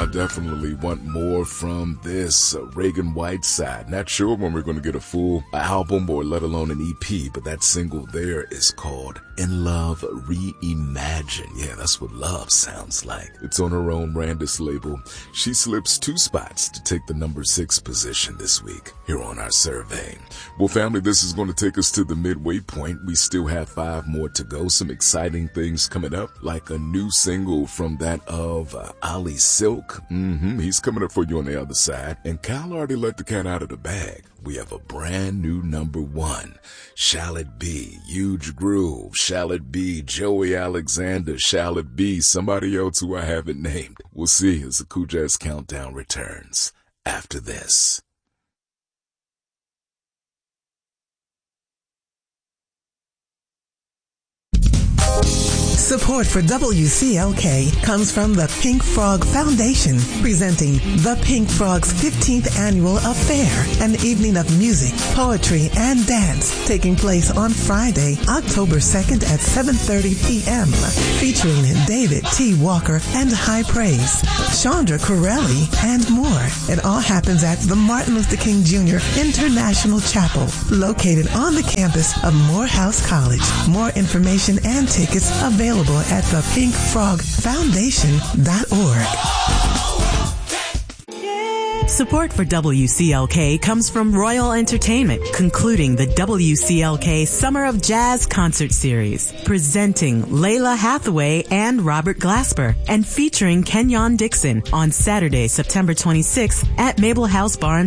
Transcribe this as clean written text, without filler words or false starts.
I definitely want more from this Reagan Whiteside. Not sure when we're going to get a full album or let alone an EP, but that single there is called In Love Reimagine. Yeah, that's what love sounds like. It's on her own Randis label. She slips 2 spots to take the number 6 position this week here on our survey. Well, family, this is going to take us to the midway point. We still have 5 more to go. Some exciting things coming up, like a new single from that of Ali Silk. He's coming up for you on the other side. And Kyle already let the cat out of the bag. We have a brand new number 1. Shall it be Huge Groove? Shall it be Joey Alexander? Shall it be somebody else who I haven't named? We'll see as the Cool Jazz Countdown returns after this. Support for WCLK comes from the Pink Frog Foundation, presenting The Pink Frog's 15th Annual Affair, an evening of music, poetry, and dance taking place on Friday, October 2nd at 7:30 p.m., featuring David T. Walker and High Praise, Chandra Corelli, and more. It all happens at the Martin Luther King Jr. International Chapel, located on the campus of Morehouse College. More information and tickets available at thepinkfrogfoundation.org. Support for WCLK comes from Royal Entertainment, concluding the WCLK Summer of Jazz Concert Series, presenting Layla Hathaway and Robert Glasper, and featuring Kenyon Dixon on Saturday, September 26th at Mabel House Bar